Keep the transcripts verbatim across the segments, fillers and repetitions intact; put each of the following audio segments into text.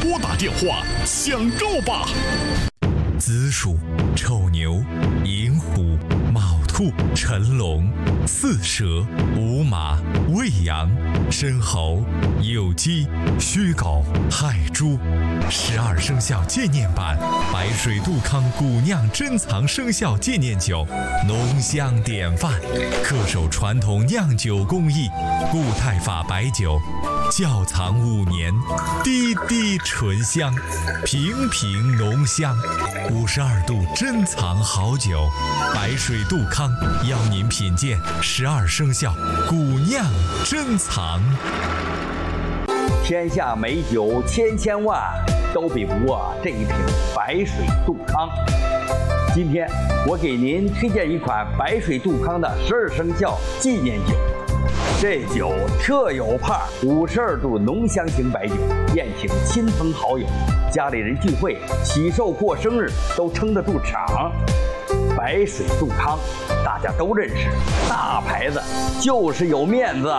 拨打电话抢购吧！ 子鼠、丑牛、寅虎、卯兔、辰龙、巳蛇、午马、未羊、申猴、酉鸡、戌狗、亥猪，十二生肖纪念版白水杜康古酿珍藏生肖纪念酒，浓香典范，恪守传统酿酒工艺，固态法白酒，窖藏五年，滴滴醇香，平平浓香，五十二度珍藏好酒，白水杜康邀您品鉴十二生肖古酿珍藏。 天下美酒千千万，都比不过这一瓶白水杜康。今天我给您推荐一款白水杜康的十二生肖纪念酒。这酒特有派，五十二度浓香型白酒，宴请亲朋好友、家里人聚会、喜寿过生日都撑得住场。白水杜康大家都认识，大牌子就是有面子。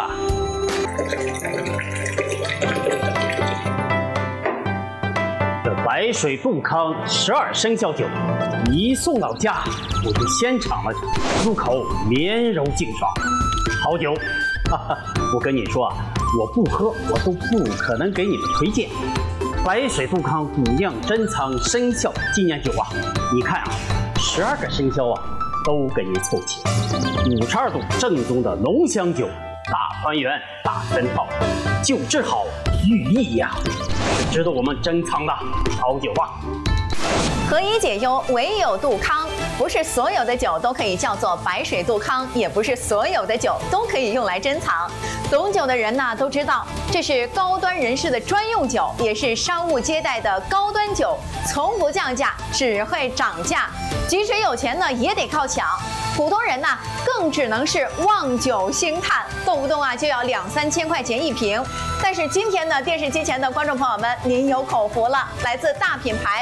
这白水杜康十二生肖酒一送到家，我就先尝了入口绵柔劲爽，好酒。哈哈，我跟你说啊，我不喝我都不可能给你们推荐。白水杜康古酿珍藏生肖纪念酒啊，你看啊，十二个生肖啊都给你凑齐，五十二度正宗的浓香酒，大团圆大珍宝，酒质好寓意呀，是值得我们珍藏的好酒啊。 何以解忧，唯有杜康。不是所有的酒都可以叫做白水杜康，也不是所有的酒都可以用来珍藏。懂酒的人呢都知道，这是高端人士的专用酒，也是商务接待的高端酒，从不降价，只会涨价。即使有钱呢，也得靠抢。普通人呢，更只能是望酒兴叹，动不动啊就要两三千块钱一瓶。但是今天呢，电视机前的观众朋友们，您有口福了，来自大品牌。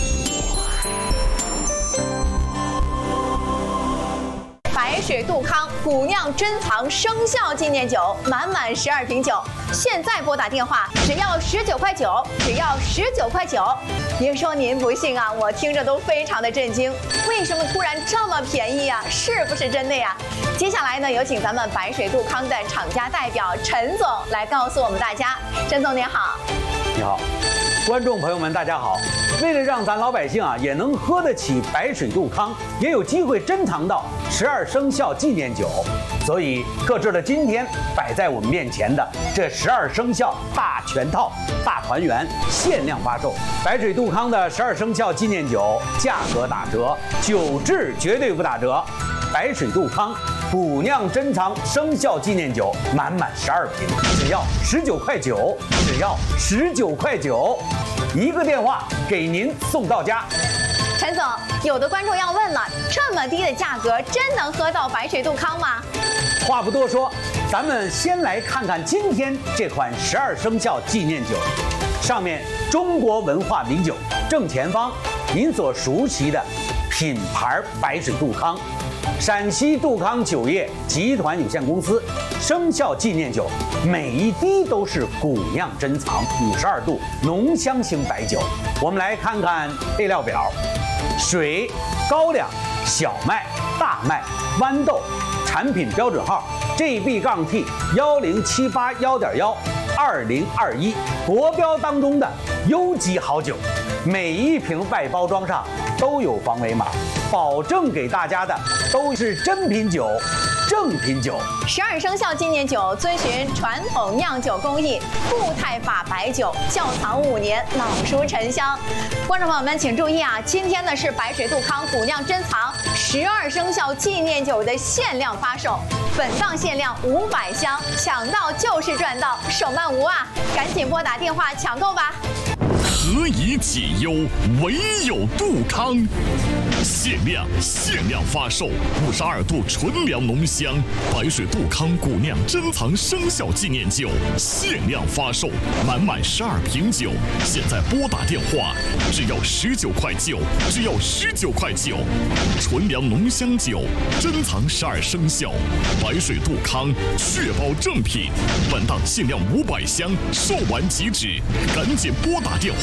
白水杜康古酿珍藏生肖纪念酒，满满十二瓶酒，现在拨打电话只要十九块九，只要十九块九。别说您不信啊，我听着都非常的震惊，为什么突然这么便宜啊？是不是真的呀？接下来呢，有请咱们白水杜康的厂家代表陈总来告诉我们大家。陈总您好。 你好，观众朋友们大家好。为了让咱老百姓啊也能喝得起白水杜康，也有机会珍藏到十二生肖纪念酒，所以特制了今天摆在我们面前的这十二生肖大全套大团圆限量发售。白水杜康的十二生肖纪念酒价格打折，酒质绝对不打折。白水杜康古酿珍藏生肖纪念酒满满十二瓶，只要十九块九，只要十九块九，一个电话给您送到家。 陈总，有的观众要问了，这么低的价格，真能喝到白水杜康吗？ 话不多说，咱们先来看看今天这款十二生肖纪念酒。上面中国文化名酒正前方，您所熟悉的品牌白水杜康，陕西杜康酒业集团有限公司生肖纪念酒，每一滴都是古酿珍藏五十二度浓香型白酒。我们来看看配料表：水、高粱、小麦、大麦、豌豆，产品标准号 G B T 幺零七八幺点幺二零二一，国标当中的优级好酒。每一瓶外包装上都有防伪码，保证给大家的都是真品酒、正品酒。 十二生肖纪念酒遵循传统酿酒工艺，固态法白酒，窖藏五年，老熟陈香。观众朋友们请注意啊，今天呢是白水杜康古酿珍藏十二生肖纪念酒的限量发售，本档限量五百箱，抢到就是赚到，手慢无啊！赶紧拨打电话抢购吧。 何以解忧，唯有杜康。限量限量发售，五十二度纯粮浓香白水杜康古酿珍藏生肖纪念酒，限量发售，满满十二瓶酒，现在拨打电话，只要十九块九，只要十九块九，纯粮浓香酒，珍藏十二生肖，白水杜康，确保正品。本档限量五百箱，售完即止，赶紧拨打电话。